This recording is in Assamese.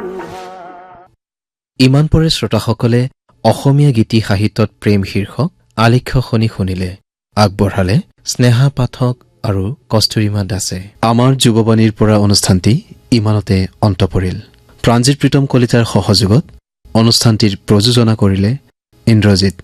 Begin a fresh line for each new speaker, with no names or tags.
ইমান পৰে শ্ৰোতাসকলে অসমীয়া গীতি সাহিত্যত প্ৰেম শীৰ্ষক আলেখ্য শুনিলে আগবঢ়ালে স্নেহা পাঠক আৰু কস্তুৰিমা দাসে। আমাৰ যুৱবাণীৰ পৰা অনুষ্ঠানটি ইমানতে অন্ত পৰিল। প্ৰাঞ্জিত প্ৰীতম কলিতাৰ সহযোগত অনুষ্ঠানটিৰ প্ৰযোজনা কৰিলে ইন্দ্ৰজিৎ